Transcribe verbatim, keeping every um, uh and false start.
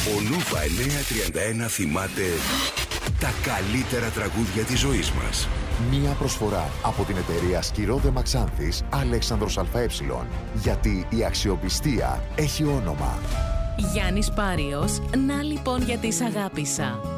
Ο Νούβα εννιακόσια τριάντα ένα θυμάται τα καλύτερα τραγούδια της ζωής μας. Μία προσφορά από την εταιρεία Σκυρόδε Μαξάνθης Αλέξανδρος ΑΕ. Γιατί η αξιοπιστία έχει όνομα. Γιάννης Πάριος, να λοιπόν γιατί σ' αγάπησα.